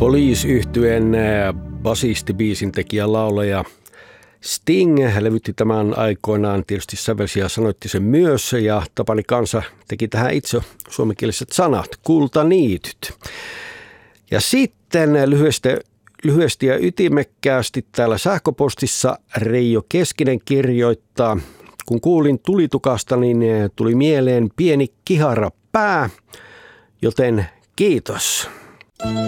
Police-yhtyeen basisti, biisintekijä, laulaja Sting levytti tämän aikoinaan, tietysti sävelsi ja sanoitti sen myös, ja Tapani Kansa teki tähän itse suomenkieliset sanat, kultaniityt. Ja sitten lyhyesti ja ytimekkäästi täällä sähköpostissa Reijo Keskinen kirjoittaa, kun kuulin tulitukasta, niin tuli mieleen pieni kihara pää, joten kiitos.